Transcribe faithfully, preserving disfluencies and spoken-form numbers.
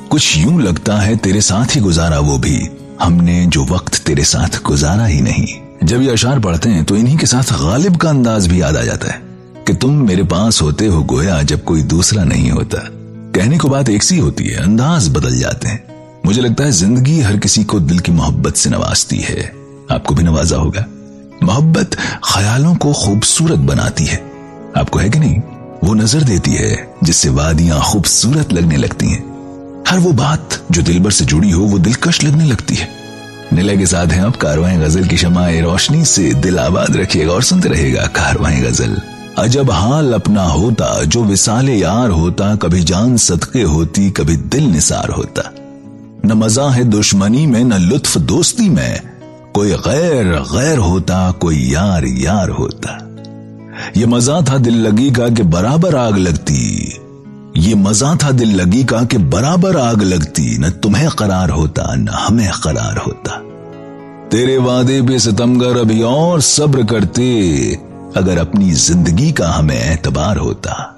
कुछ यूं लगता है तेरे साथ ही गुजारा वो भी, हमने जो वक्त तेरे साथ गुजारा ही नहीं। जब ये अशार पढ़ते हैं तो इन्हीं के साथ गालिब का अंदाज भी याद आ जाता है कि तुम मेरे पास होते हो गोया जब कोई दूसरा नहीं होता। कहने को बात एक सी होती है, अंदाज बदल जाते हैं। मुझे लगता है जिंदगी हर किसी को दिल की मोहब्बत से नवाजती है, आपको भी नवाजा होगा। मोहब्बत ख्यालों को खूबसूरत बनाती है, आपको है कि नहीं? वो नजर देती है जिससे वादियां खूबसूरत लगने लगती हैं। हर वो बात जो दिलबर से जुड़ी हो वो दिलकश लगने लगती है। नीला के साथ हैं आप कारवां गजल की शमाए रोशनी से, दिल आबाद रखिएगा और सुनते रहेगा कारवां गजल। अजब हाल अपना होता जो विसाले यार होता, कभी जान सदके होती कभी दिल निसार होता। न मजा है दुश्मनी में न लुत्फ दोस्ती में, कोई गैर गैर होता कोई यार यार होता। ये मजा था दिल लगी का कि बराबर आग लगती, ये मजा था दिल लगी का कि बराबर आग लगती, न तुम्हें करार होता न हमें करार होता। तेरे वादे पे सितमगर अभी और सब्र करते, अगर अपनी जिंदगी का हमें एतबार होता।